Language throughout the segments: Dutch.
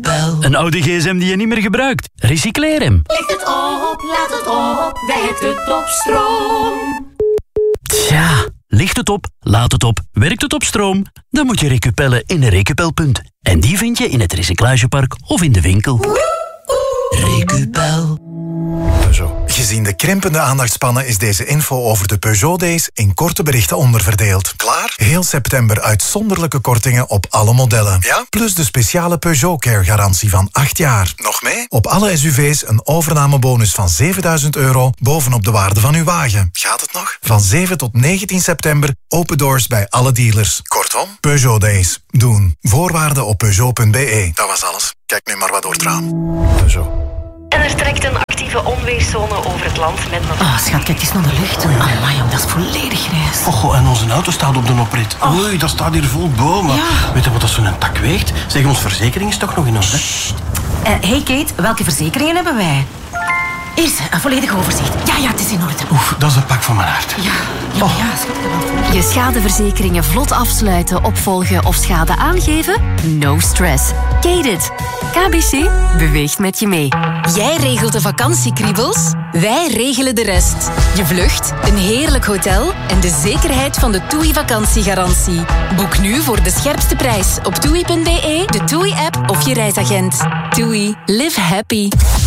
Recupel. Een oude gsm die je niet meer gebruikt. Recycleer hem. Licht het op, laat het op, werkt het op stroom. Tja, ligt het op, laat het op, werkt het op stroom? Dan moet je recupellen in een Recupelpunt. En die vind je in het recyclagepark of in de winkel. Recupel. Gezien de krimpende aandachtspannen is deze info over de Peugeot Days in korte berichten onderverdeeld. Klaar? Heel september uitzonderlijke kortingen op alle modellen. Ja? Plus de speciale Peugeot Care garantie van 8 jaar. Nog mee? Op alle SUV's een overnamebonus van €7.000 bovenop de waarde van uw wagen. Gaat het nog? Van 7 tot 19 september open doors bij alle dealers. Kortom, Peugeot Days. Doen. Voorwaarden op Peugeot.be. Dat was alles. Kijk nu maar wat door het raam. Peugeot. En er trekt een actieve onweerszone over het land met nog... Schat, kijk eens naar de lucht. Amai, jong, dat is volledig grijs. En onze auto staat op de oprit. Oei, dat staat hier vol bomen. Ja. Weet je wat dat zo'n tak weegt? Zeg, onze verzekering is toch nog in orde? Hey Kate, welke verzekeringen hebben wij? Hier is een volledig overzicht. Ja, het is in orde. Oef, dat is een pak van mijn hart. Ja, schat. Je schadeverzekeringen vlot afsluiten, opvolgen of schade aangeven? No stress. Kate-it. KBC beweegt met je mee. Jij regelt de vakantiekriebels, wij regelen de rest. Je vlucht, een heerlijk hotel en de zekerheid van de TUI vakantiegarantie. Boek nu voor de scherpste prijs op TUI.be, de TUI-app of je reisagent. TUI. Live happy.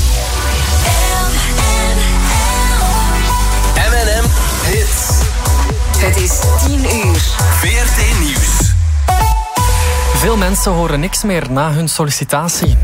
M&M Hits. Het is 10 uur. VRT Nieuws. Veel mensen horen niks meer na hun sollicitatie.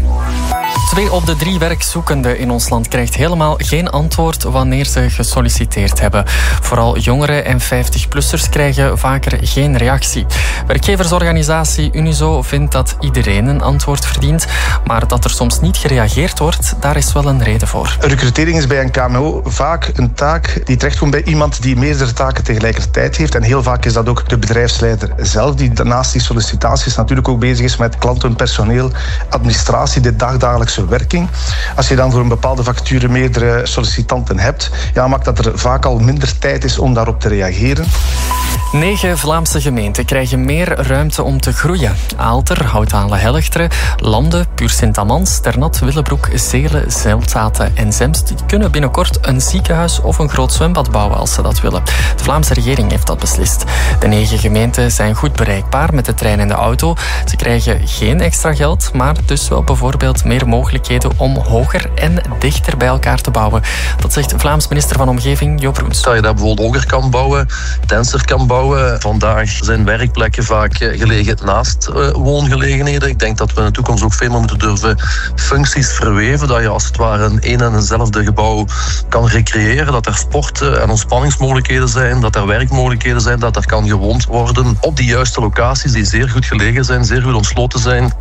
2 op de 3 werkzoekenden in ons land krijgt helemaal geen antwoord wanneer ze gesolliciteerd hebben. Vooral jongeren en 50-plussers krijgen vaker geen reactie. Werkgeversorganisatie Unizo vindt dat iedereen een antwoord verdient, maar dat er soms niet gereageerd wordt, daar is wel een reden voor. Recrutering is bij een KMO vaak een taak die terechtkomt bij iemand die meerdere taken tegelijkertijd heeft. En heel vaak is dat ook de bedrijfsleider zelf, die naast die sollicitaties natuurlijk ook bezig is met klanten, personeel, administratie, de dagdagelijkse werking. Als je dan voor een bepaalde vacature meerdere sollicitanten hebt, maakt dat er vaak al minder tijd is om daarop te reageren. 9 Vlaamse gemeenten krijgen meer ruimte om te groeien. Aalter, Houthalen-Helchteren, Lande, Puur-Sint-Amans, Ternat, Willebroek, Zelen, Zeltaten en Zemst die kunnen binnenkort een ziekenhuis of een groot zwembad bouwen als ze dat willen. De Vlaamse regering heeft dat beslist. De 9 gemeenten zijn goed bereikbaar met de trein en de auto. Ze krijgen geen extra geld, maar dus wel bijvoorbeeld meer mogelijkheden om hoger en dichter bij elkaar te bouwen. Dat zegt Vlaams minister van Omgeving Joop Roens. Dat je daar bijvoorbeeld hoger kan bouwen, denser kan bouwen. Vandaag zijn werkplekken vaak gelegen naast woongelegenheden. Ik denk dat we in de toekomst ook veel meer moeten durven functies verweven. Dat je als het ware een en eenzelfde gebouw kan recreëren. Dat er sport- en ontspanningsmogelijkheden zijn. Dat er werkmogelijkheden zijn. Dat er kan gewoond worden op die juiste locaties die zeer goed gelegen zijn, zeer goed ontsloten zijn.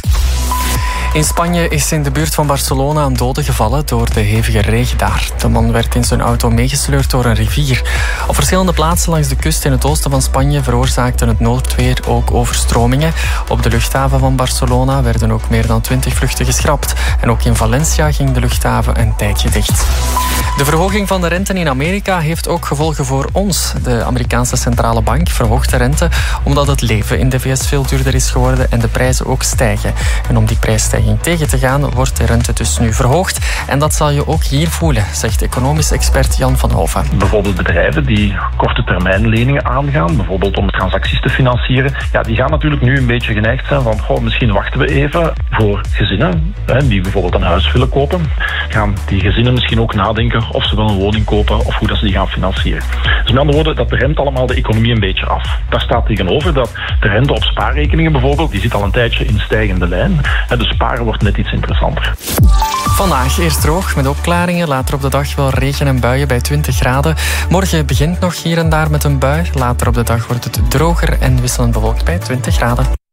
In Spanje is in de buurt van Barcelona een dode gevallen door de hevige regen daar. De man werd in zijn auto meegesleurd door een rivier. Op verschillende plaatsen langs de kust in het oosten van Spanje veroorzaakte het noodweer ook overstromingen. Op de luchthaven van Barcelona werden ook meer dan 20 vluchten geschrapt. En ook in Valencia ging de luchthaven een tijdje dicht. De verhoging van de rente in Amerika heeft ook gevolgen voor ons. De Amerikaanse centrale bank verhoogt de rente omdat het leven in de VS veel duurder is geworden en de prijzen ook stijgen. En om die prijsstijging tegen te gaan wordt de rente dus nu verhoogd. En dat zal je ook hier voelen, zegt economisch expert Jan van Hoven. Bijvoorbeeld bedrijven die korte termijn leningen aangaan, bijvoorbeeld om transacties te financieren, die gaan natuurlijk nu een beetje geneigd zijn van misschien wachten we even. Voor gezinnen die bijvoorbeeld een huis willen kopen, gaan die gezinnen misschien ook nadenken of ze wel een woning kopen of hoe dat ze die gaan financieren. Dus met andere woorden, dat remt allemaal de economie een beetje af. Daar staat tegenover dat de rente op spaarrekeningen bijvoorbeeld, die zit al een tijdje in stijgende lijn. Dus sparen wordt net iets interessanter. Vandaag eerst droog met opklaringen, later op de dag wel regen en buien bij 20 graden. Morgen begint nog hier en daar met een bui. Later op de dag wordt het droger en wisselend bewolkt bij 20 graden.